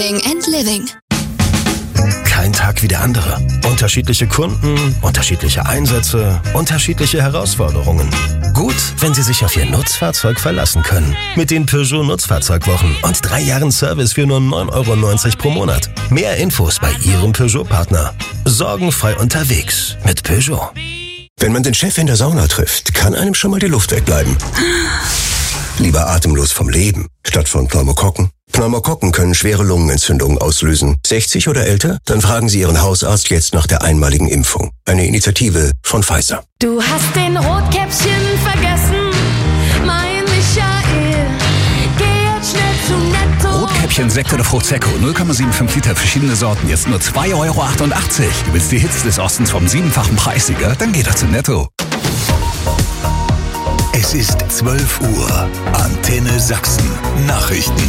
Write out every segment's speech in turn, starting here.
and Living. Kein Tag wie der andere. Unterschiedliche Kunden, unterschiedliche Einsätze, unterschiedliche Herausforderungen. Gut, wenn Sie sich auf Ihr Nutzfahrzeug verlassen können. Mit den Peugeot Nutzfahrzeugwochen und 3 Jahren Service für nur 9,90 € pro Monat. Mehr Infos bei Ihrem Peugeot-Partner. Sorgenfrei unterwegs mit Peugeot. Wenn man den Chef in der Sauna trifft, kann einem schon mal die Luft wegbleiben. Lieber atemlos vom Leben, statt von Pneumokokken. Pneumokokken können schwere Lungenentzündungen auslösen. 60 oder älter? Dann fragen Sie Ihren Hausarzt jetzt nach der einmaligen Impfung. Eine Initiative von Pfizer. Du hast den Rotkäppchen vergessen, mein Michael. Geh jetzt schnell zu Netto. Rotkäppchen, Sekt oder Frucht Secco, 0,75 Liter, verschiedene Sorten, jetzt nur 2,88 €. Du willst die Hits des Ostens vom 7-fachen Preissieger? Dann geh doch zu Netto. Es ist 12 Uhr. Antenne Sachsen. Nachrichten.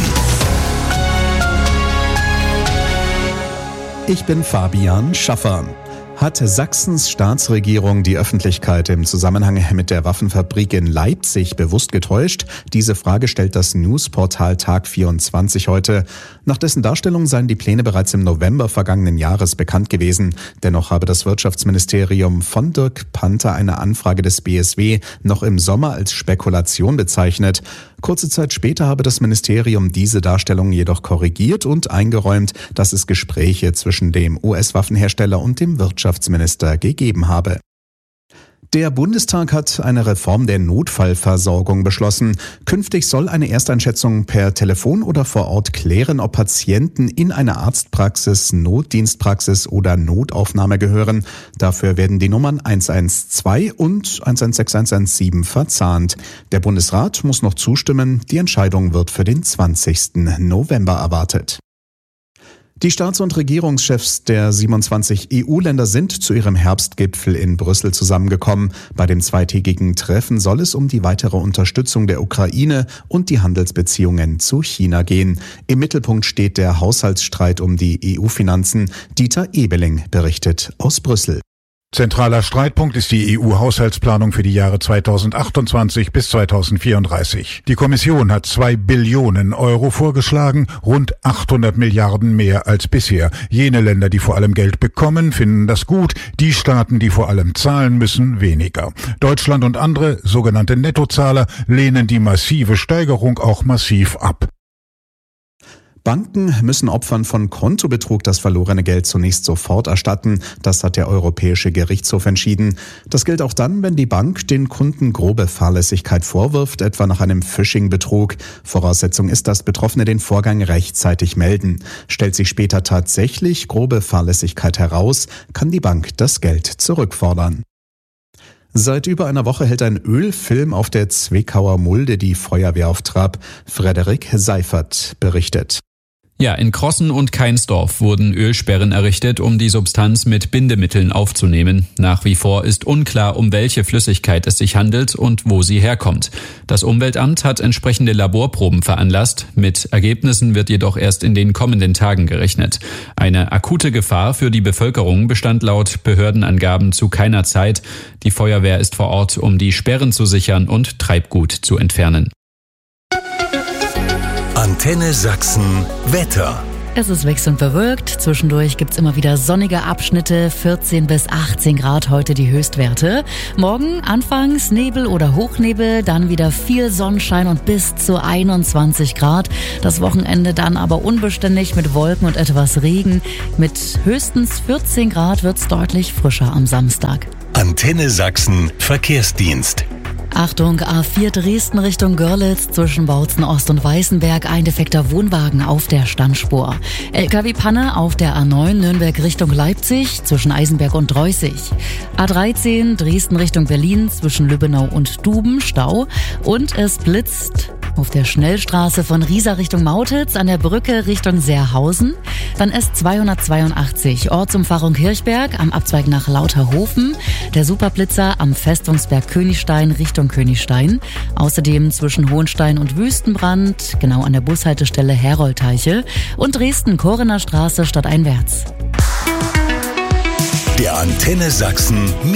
Ich bin Fabian Schaffer. Hat Sachsens Staatsregierung die Öffentlichkeit im Zusammenhang mit der Waffenfabrik in Leipzig bewusst getäuscht? Diese Frage stellt das Newsportal Tag 24 heute. Nach dessen Darstellung seien die Pläne bereits im November vergangenen Jahres bekannt gewesen. Dennoch habe das Wirtschaftsministerium von Dirk Panther eine Anfrage des BSW noch im Sommer als Spekulation bezeichnet. Kurze Zeit später habe das Ministerium diese Darstellung jedoch korrigiert und eingeräumt, dass es Gespräche zwischen dem US-Waffenhersteller und dem Wirtschaftsminister gegeben habe. Der Bundestag hat eine Reform der Notfallversorgung beschlossen. Künftig soll eine Ersteinschätzung per Telefon oder vor Ort klären, ob Patienten in eine Arztpraxis, Notdienstpraxis oder Notaufnahme gehören. Dafür werden die Nummern 112 und 116117 verzahnt. Der Bundesrat muss noch zustimmen. Die Entscheidung wird für den 20. November erwartet. Die Staats- und Regierungschefs der 27 EU-Länder sind zu ihrem Herbstgipfel in Brüssel zusammengekommen. Bei dem zweitägigen Treffen soll es um die weitere Unterstützung der Ukraine und die Handelsbeziehungen zu China gehen. Im Mittelpunkt steht der Haushaltsstreit um die EU-Finanzen. Dieter Ebeling berichtet aus Brüssel. Zentraler Streitpunkt ist die EU-Haushaltsplanung für die Jahre 2028 bis 2034. Die Kommission hat 2 Billionen € vorgeschlagen, rund 800 Milliarden mehr als bisher. Jene Länder, die vor allem Geld bekommen, finden das gut, die Staaten, die vor allem zahlen müssen, weniger. Deutschland und andere, sogenannte Nettozahler, lehnen die massive Steigerung auch massiv ab. Banken müssen Opfern von Kontobetrug das verlorene Geld zunächst sofort erstatten. Das hat der Europäische Gerichtshof entschieden. Das gilt auch dann, wenn die Bank den Kunden grobe Fahrlässigkeit vorwirft, etwa nach einem Phishing-Betrug. Voraussetzung ist, dass Betroffene den Vorgang rechtzeitig melden. Stellt sich später tatsächlich grobe Fahrlässigkeit heraus, kann die Bank das Geld zurückfordern. Seit über einer Woche hält ein Ölfilm auf der Zwickauer Mulde die Feuerwehr auf Trab. Frederik Seifert berichtet. Ja, in Krossen und Keinsdorf wurden Ölsperren errichtet, um die Substanz mit Bindemitteln aufzunehmen. Nach wie vor ist unklar, um welche Flüssigkeit es sich handelt und wo sie herkommt. Das Umweltamt hat entsprechende Laborproben veranlasst. Mit Ergebnissen wird jedoch erst in den kommenden Tagen gerechnet. Eine akute Gefahr für die Bevölkerung bestand laut Behördenangaben zu keiner Zeit. Die Feuerwehr ist vor Ort, um die Sperren zu sichern und Treibgut zu entfernen. Antenne Sachsen Wetter. Es ist wechselnd bewölkt. Zwischendurch gibt's immer wieder sonnige Abschnitte. 14 bis 18 Grad heute die Höchstwerte. Morgen anfangs Nebel oder Hochnebel, dann wieder viel Sonnenschein und bis zu 21 Grad. Das Wochenende dann aber unbeständig mit Wolken und etwas Regen. Mit höchstens 14 Grad wird's deutlich frischer am Samstag. Antenne Sachsen Verkehrsdienst. Achtung, A4 Dresden Richtung Görlitz zwischen Bautzen Ost und Weißenberg, ein defekter Wohnwagen auf der Standspur. LKW-Panne auf der A9 Nürnberg Richtung Leipzig zwischen Eisenberg und Dreußig. A13 Dresden Richtung Berlin zwischen Lübbenau und Duben, Stau. Und es blitzt auf der Schnellstraße von Riesa Richtung Mautitz, an der Brücke Richtung Seerhausen. Dann S282 Ortsumfahrung Kirchberg am Abzweig nach Lauterhofen. Der Superblitzer am Festungsberg Königstein Richtung Königstein. Außerdem zwischen Hohenstein und Wüstenbrand, genau an der Bushaltestelle Heroldteiche. Und Dresden-Korener Straße stadteinwärts. Der Antenne Sachsen